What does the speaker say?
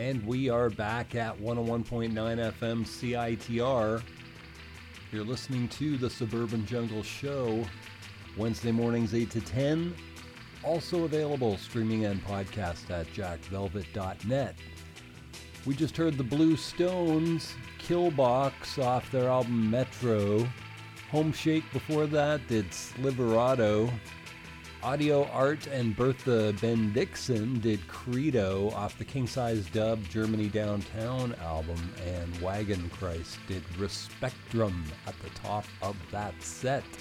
And we are back at 101.9 FM CITR. You're listening to the Suburban Jungle Show, Wednesday mornings 8 to 10. Also available streaming and podcast at jackvelvet.net. We just heard the Blue Stones, Killbox off their album Metro. Home Shake before that did Sliverado. Audio Art and Bertha Bendixen did Credo off the King Size Dub Germany Downtown album, and Wagon Christ did Respectrum at the top of that set.